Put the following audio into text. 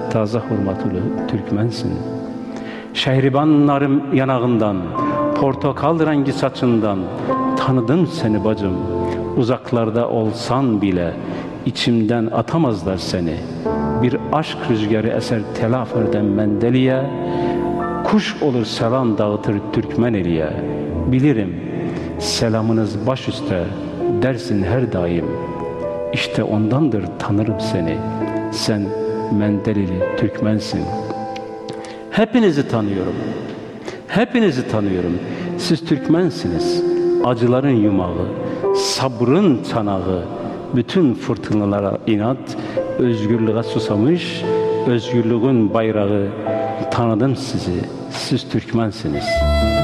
taze hurmatlı Türkmensin. Şehriban narım yanağından, portakal rengi saçından tanıdım seni bacım. Uzaklarda olsan bile içimden atamazlar seni. Bir aşk rüzgarı eser telaferden mendeliye, kuş olur selam dağıtır Türkmen eliye. Bilirim selamınız baş üstte dersin her daim. İşte ondandır tanırım seni. Sen Mendelili Türkmensin. Hepinizi tanıyorum. Hepinizi tanıyorum. Siz Türkmensiniz. Acıların yumağı, sabrın çanağı, bütün fırtınalara inat, özgürlüğe susamış, özgürlüğün bayrağı. Tanıdım sizi. Siz Türkmensiniz.